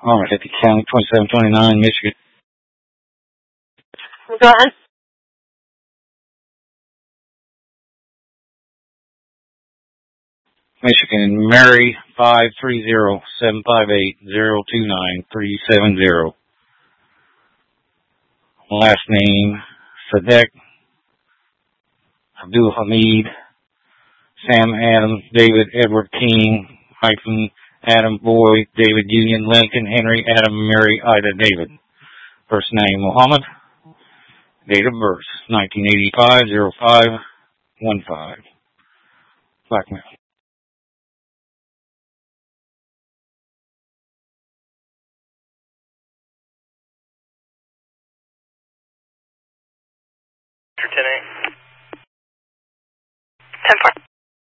Alright, County, 2729, Michigan. Go ahead. Michigan, Mary, 530-758-029-370. Last name, Sadek, Abdul Hamid, Sam Adam, David Edward King, hyphen, Adam Boy, David Union, Lincoln, Henry, Adam, Mary, Ida, David. First name, Muhammad. Date of birth, 1985-05-15. Blackmail.